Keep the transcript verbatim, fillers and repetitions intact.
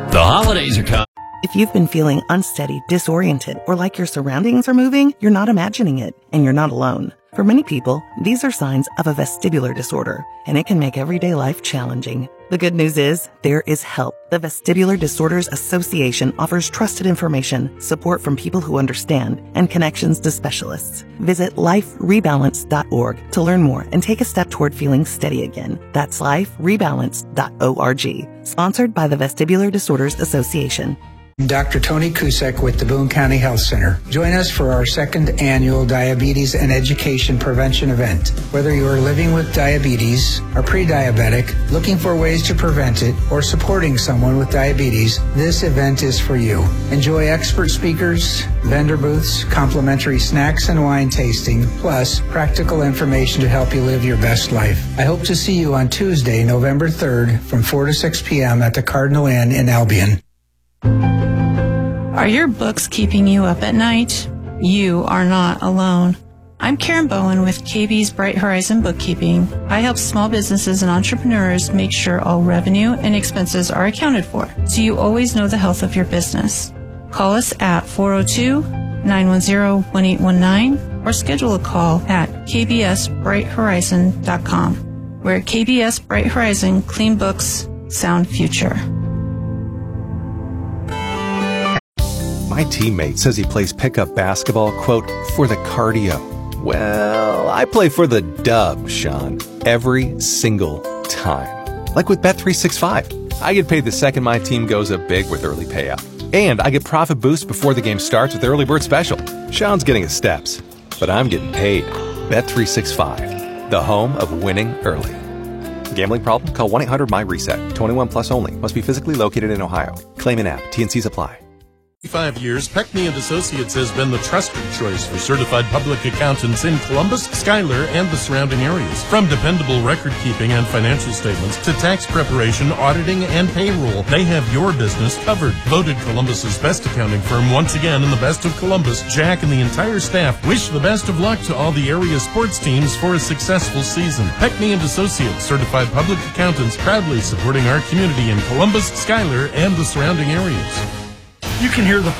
The holidays are coming. If you've been feeling unsteady, disoriented, or like your surroundings are moving, you're not imagining it, and you're not alone. For many people, these are signs of a vestibular disorder, and it can make everyday life challenging. The good news is, there is help. The Vestibular Disorders Association offers trusted information, support from people who understand, and connections to specialists. Visit life rebalance dot org to learn more and take a step toward feeling steady again. That's life rebalance dot org. Sponsored by the Vestibular Disorders Association. Doctor Tony Kusek with the Boone County Health Center. Join us for our second annual Diabetes and Education Prevention event. Whether you are living with diabetes, are pre-diabetic, looking for ways to prevent it, or supporting someone with diabetes, this event is for you. Enjoy expert speakers, vendor booths, complimentary snacks and wine tasting, plus practical information to help you live your best life. I hope to see you on Tuesday, November third from four to six p.m. at the Cardinal Inn in Albion. Are your books keeping you up at night? You are not alone. I'm Karen Bowen with K B's Bright Horizon Bookkeeping. I help small businesses and entrepreneurs make sure all revenue and expenses are accounted for, so you always know the health of your business. Call us at four oh two, nine one zero, one eight one nine or schedule a call at k b s bright horizon dot com. We're at K B S Bright Horizon, clean books, sound future. My teammate says he plays pickup basketball, quote, for the cardio. Well, I play for the dub, Sean, every single time. Like with Bet three sixty-five. I get paid the second my team goes up big with early payout. And I get profit boost before the game starts with early bird special. Sean's getting his steps, but I'm getting paid. Bet three sixty-five, the home of winning early. Gambling problem? Call one eight hundred my reset. twenty-one plus only. Must be physically located in Ohio. Claim in app. T and Cs apply. Five years, Peckney and Associates has been the trusted choice for certified public accountants in Columbus, Schuyler, and the surrounding areas. From dependable record keeping and financial statements to tax preparation, auditing, and payroll, they have your business covered. Voted Columbus's best accounting firm once again in the Best of Columbus, Jack and the entire staff wish the best of luck to all the area sports teams for a successful season. Peckney and Associates, certified public accountants, proudly supporting our community in Columbus, Schuyler, and the surrounding areas. You can hear the